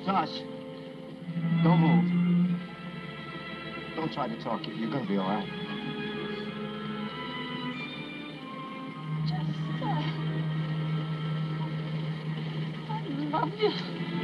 Josh, don't move. Don't try to talk. You're gonna be all right. Just, I love you.